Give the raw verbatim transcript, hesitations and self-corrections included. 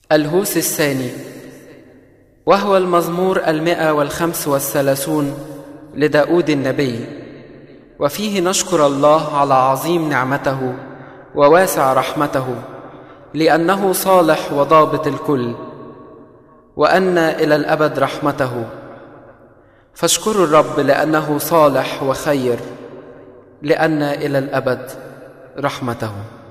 الهوس الثاني، وهو المزمور المئة والخمس والثلاثون لداود النبي، وفيه نشكر الله على عظيم نعمته وواسع رحمته، لأنه صالح وضابط الكل، وأن إلى الأبد رحمته. فاشكروا الرب لأنه صالح وخير، لأن إلى الأبد رحمته.